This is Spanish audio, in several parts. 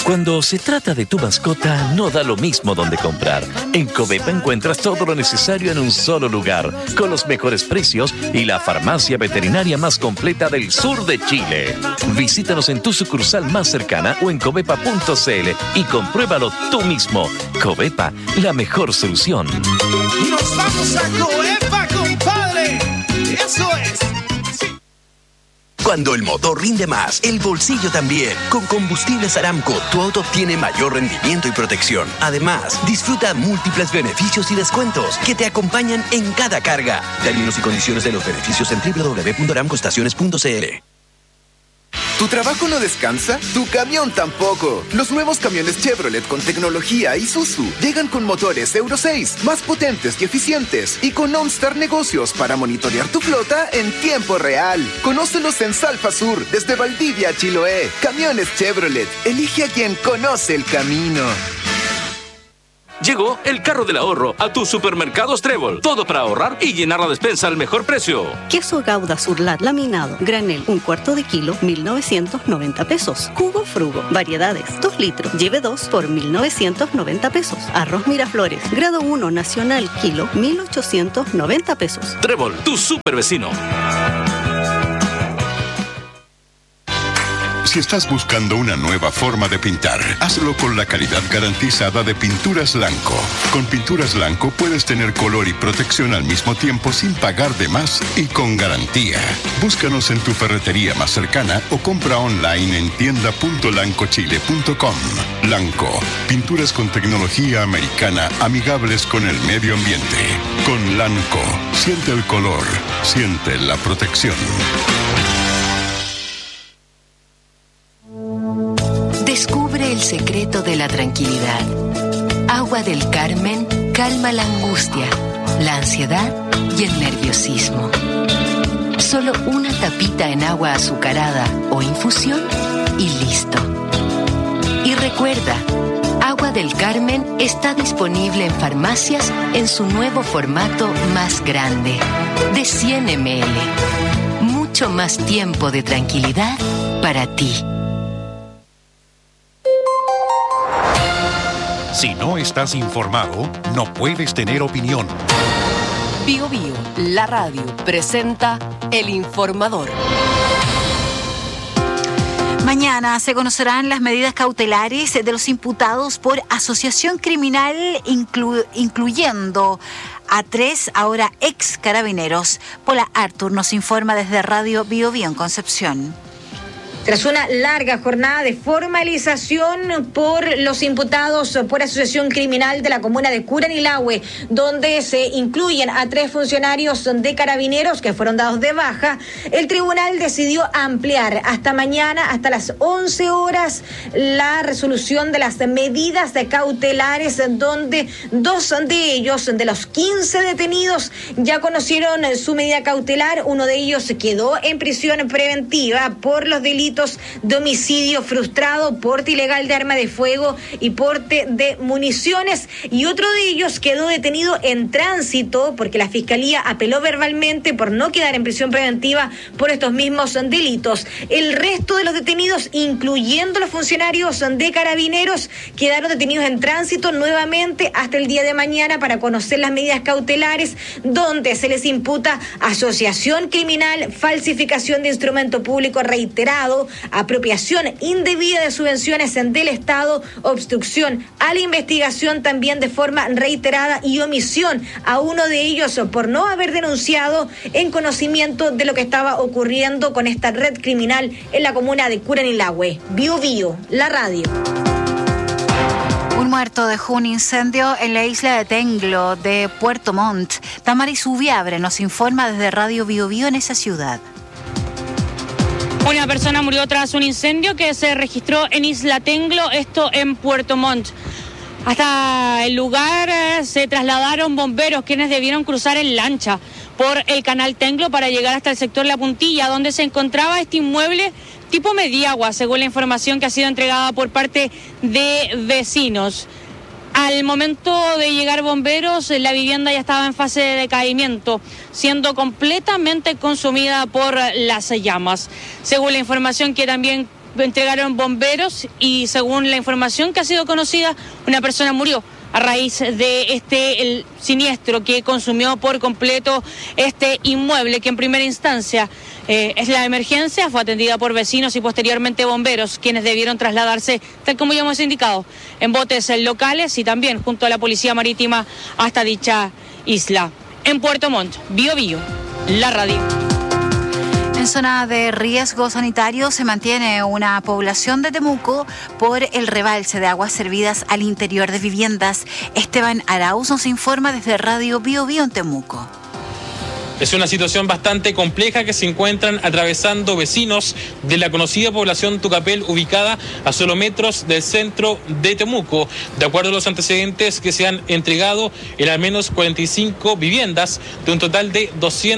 Cuando se trata de tu mascota, no da lo mismo donde comprar. En Covepa encuentras todo lo necesario en un solo lugar, con los mejores precios y la farmacia veterinaria más completa del sur de Chile. Visítanos en tu sucursal más cercana o en covepa.cl y compruébalo tú mismo. Covepa, la mejor solución. ¡Nos vamos a Covepa, compadre! ¡Eso es! Cuando el motor rinde más, el bolsillo también. Con Combustibles Aramco, tu auto obtiene mayor rendimiento y protección. Además, disfruta múltiples beneficios y descuentos que te acompañan en cada carga. Términos y condiciones de los beneficios en www.aramcoestaciones.cl. ¿Tu trabajo no descansa? ¡Tu camión tampoco! Los nuevos camiones Chevrolet con tecnología Isuzu llegan con motores Euro 6, más potentes y eficientes, y con OnStar Negocios para monitorear tu flota en tiempo real. Conócelos en Salfa Sur, desde Valdivia a Chiloé. Camiones Chevrolet. Elige a quien conoce el camino. Llegó el carro del ahorro a tus supermercados Trébol. Todo para ahorrar y llenar la despensa al mejor precio. Queso Gouda Surlat laminado, granel, 1/4 de kilo, 1.990 pesos. Jugo Frugo, variedades, 2 litros, lleve 2 por 1.990 pesos. Arroz Miraflores, grado 1 nacional, kilo, 1.890 pesos. Trébol, tu super vecino. Si estás buscando una nueva forma de pintar, hazlo con la calidad garantizada de Pinturas Blanco. Con Pinturas Blanco puedes tener color y protección al mismo tiempo sin pagar de más y con garantía. Búscanos en tu ferretería más cercana o compra online en tienda.lancochile.com. Blanco, pinturas con tecnología americana amigables con el medio ambiente. Con Blanco, siente el color, siente la protección. Descubre el secreto de la tranquilidad. Agua del Carmen calma la angustia, la ansiedad y el nerviosismo. Solo una tapita en agua azucarada o infusión y listo. Y recuerda, Agua del Carmen está disponible en farmacias en su nuevo formato más grande, de 100 ml. Mucho más tiempo de tranquilidad para ti. Si no estás informado, no puedes tener opinión. Bio Bio, la radio, presenta El Informador. Mañana se conocerán las medidas cautelares de los imputados por asociación criminal, incluyendo a 3 ahora ex carabineros. Paula Artur nos informa desde Radio Bio Bio en Concepción. Tras una larga jornada de formalización por los imputados por asociación criminal de la comuna de Curanilahue, donde se incluyen a 3 funcionarios de carabineros que fueron dados de baja, el tribunal decidió ampliar hasta mañana, hasta las 11 horas, la resolución de las medidas cautelares, donde 2 de ellos, de los 15 detenidos, ya conocieron su medida cautelar. Uno de ellos quedó en prisión preventiva por los delitos de homicidio frustrado, porte ilegal de arma de fuego y porte de municiones, y otro de ellos quedó detenido en tránsito porque la Fiscalía apeló verbalmente por no quedar en prisión preventiva por estos mismos delitos. El resto de los detenidos, incluyendo los funcionarios de carabineros, quedaron detenidos en tránsito nuevamente hasta el día de mañana para conocer las medidas cautelares, donde se les imputa asociación criminal, falsificación de instrumento público reiterado, apropiación indebida de subvenciones del Estado, obstrucción a la investigación también de forma reiterada y omisión a uno de ellos por no haber denunciado en conocimiento de lo que estaba ocurriendo con esta red criminal en la comuna de Curanilahue. Bio Bio, la radio. Un muerto dejó un incendio en la isla de Tenglo de Puerto Montt. Damaris Ubiabre nos informa desde Radio Bio Bio en esa ciudad. Una persona murió tras un incendio que se registró en Isla Tenglo, esto en Puerto Montt. Hasta el lugar se trasladaron bomberos, quienes debieron cruzar en lancha por el canal Tenglo para llegar hasta el sector La Puntilla, donde se encontraba este inmueble tipo Mediagua, según la información que ha sido entregada por parte de vecinos. Al momento de llegar bomberos, la vivienda ya estaba en fase de decaimiento, siendo completamente consumida por las llamas. Según la información que también entregaron bomberos y según la información que ha sido conocida, una persona murió a raíz de el siniestro que consumió por completo este inmueble, que en primera instancia es la emergencia, fue atendida por vecinos y posteriormente bomberos, quienes debieron trasladarse, tal como ya hemos indicado, en botes locales y también junto a la Policía Marítima hasta dicha isla. En Puerto Montt, Bío Bío, la radio. En zona de riesgo sanitario se mantiene una población de Temuco por el rebalse de aguas servidas al interior de viviendas. Esteban Arauz nos informa desde Radio Bío Bío en Temuco. Es una situación bastante compleja que se encuentran atravesando vecinos de la conocida población Tucapel, ubicada a solo metros del centro de Temuco. De acuerdo a los antecedentes que se han entregado, en al menos 45 viviendas de un total de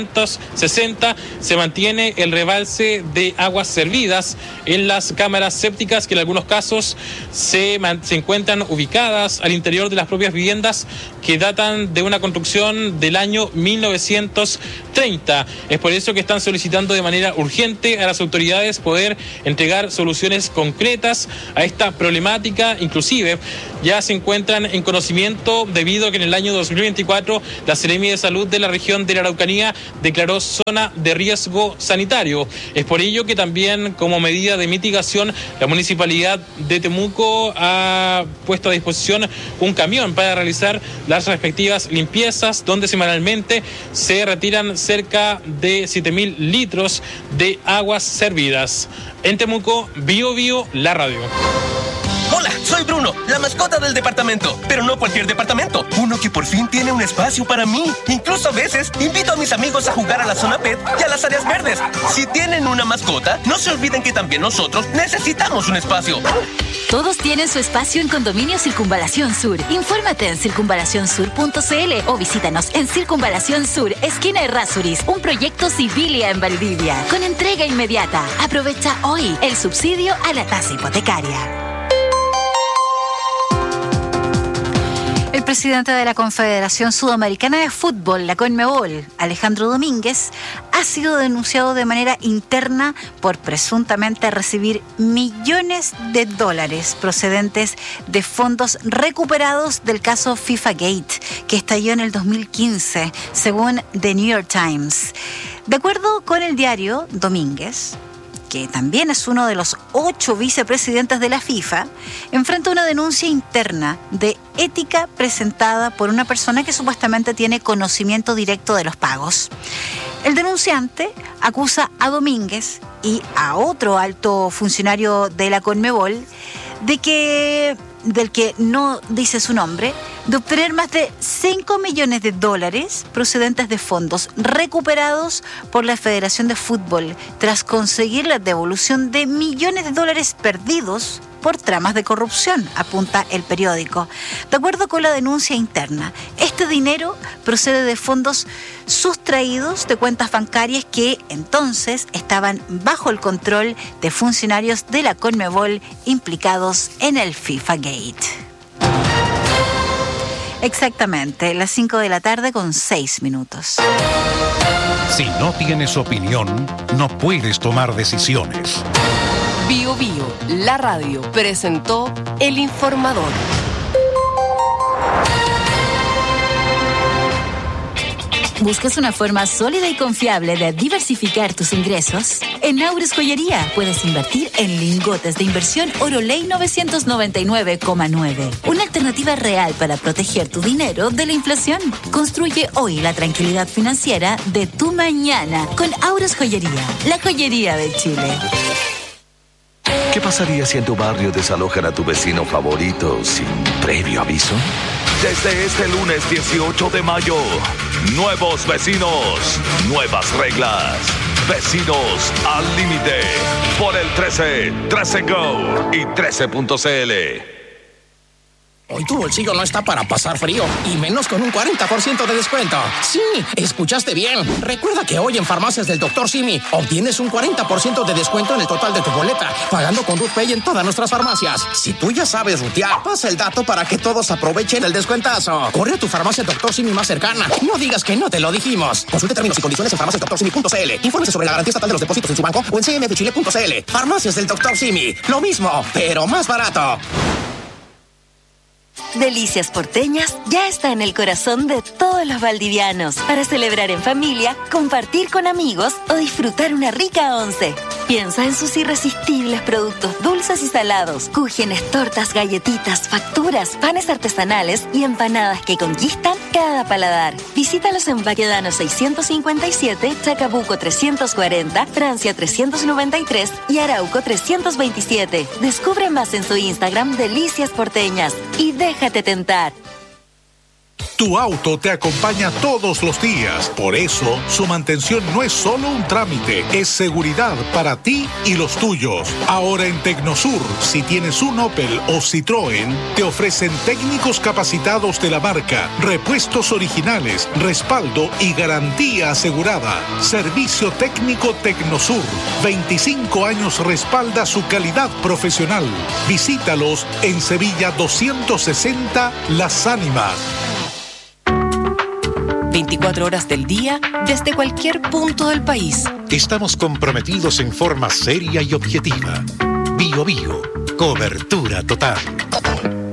260 se mantiene el rebalse de aguas servidas en las cámaras sépticas, que en algunos casos se encuentran ubicadas al interior de las propias viviendas, que datan de una construcción del año 1930. Es por eso que están solicitando de manera urgente a las autoridades poder entregar soluciones concretas a esta problemática. Inclusive ya se encuentran en conocimiento debido a que en el año 2024 la Seremi de Salud de la región de la Araucanía declaró zona de riesgo sanitario. Es por ello que también, como medida de mitigación, la Municipalidad de Temuco ha puesto a disposición un camión para realizar las respectivas limpiezas, donde semanalmente se retiran cerca de 7.000 litros de aguas servidas. En Temuco, Bío Bío, la radio. Hola, soy Bruno, la mascota del departamento, pero no cualquier departamento, uno que por fin tiene un espacio para mí. Incluso a veces invito a mis amigos a jugar a la zona pet y a las áreas verdes. Si tienen una mascota, no se olviden que también nosotros necesitamos un espacio. Todos tienen su espacio en Condominio Circunvalación Sur. Infórmate en circunvalacionsur.cl o visítanos en Circunvalación Sur, esquina Errázuriz, un proyecto Civilia en Valdivia, con entrega inmediata. Aprovecha hoy el subsidio a la tasa hipotecaria. El presidente de la Confederación Sudamericana de Fútbol, la CONMEBOL, Alejandro Domínguez, ha sido denunciado de manera interna por presuntamente recibir millones de dólares procedentes de fondos recuperados del caso FIFA Gate, que estalló en el 2015, según The New York Times. De acuerdo con el diario, Domínguez, que también es uno de los 8 vicepresidentes de la FIFA, enfrenta una denuncia interna de ética presentada por una persona que supuestamente tiene conocimiento directo de los pagos. El denunciante acusa a Domínguez y a otro alto funcionario de la CONMEBOL del que no dice su nombre, de obtener más de 5 millones de dólares procedentes de fondos recuperados por la Federación de Fútbol tras conseguir la devolución de millones de dólares perdidos por tramas de corrupción, apunta el periódico. De acuerdo con la denuncia interna, este dinero procede de fondos sustraídos de cuentas bancarias que entonces estaban bajo el control de funcionarios de la CONMEBOL implicados en el FIFA Gate. Exactamente, las 5 de la tarde con 6 minutos. Si no tienes opinión, no puedes tomar decisiones. Bío Bío, la radio, presentó El Informador. ¿Buscas una forma sólida y confiable de diversificar tus ingresos? En Auris Joyería puedes invertir en lingotes de inversión Oro Ley 999,9. Una alternativa real para proteger tu dinero de la inflación. Construye hoy la tranquilidad financiera de tu mañana con Auris Joyería, la joyería de Chile. ¿Qué pasaría si en tu barrio desalojan a tu vecino favorito sin previo aviso? Desde este lunes 18 de mayo, nuevos vecinos, nuevas reglas. Vecinos al límite por el 13, 13 Go y 13.cl. Hoy tu bolsillo no está para pasar frío, y menos con un 40% de descuento. Sí, escuchaste bien. Recuerda que hoy en Farmacias del Dr. Simi obtienes un 40% de descuento en el total de tu boleta, pagando con RuPay en todas nuestras farmacias. Si tú ya sabes rutear, pasa el dato para que todos aprovechen el descuentazo. Corre a tu farmacia Dr. Simi más cercana. No digas que no te lo dijimos. Consulte términos y condiciones en farmaciasdrsimi.cl. Infórmese sobre la garantía estatal de los depósitos en su banco o en cmfchile.cl. Farmacias del Dr. Simi. Lo mismo, pero más barato. Delicias Porteñas ya está en el corazón de todos los valdivianos para celebrar en familia, compartir con amigos o disfrutar una rica once. Piensa en sus irresistibles productos dulces y salados, cúgenes, tortas, galletitas, facturas, panes artesanales y empanadas que conquistan cada paladar. Visítalos en Baquedano 657, Chacabuco 340, Francia 393 y Arauco 327. Descubre más en su Instagram Delicias Porteñas y déjate tentar. Tu auto te acompaña todos los días. Por eso, su mantención no es solo un trámite, es seguridad para ti y los tuyos. Ahora en Tecnosur, si tienes un Opel o Citroën, te ofrecen técnicos capacitados de la marca, repuestos originales, respaldo y garantía asegurada. Servicio técnico Tecnosur. 25 años respalda su calidad profesional. Visítalos en Sevilla 260 Las Ánimas. 24 horas del día, desde cualquier punto del país. Estamos comprometidos en forma seria y objetiva. Bio Bio, cobertura total.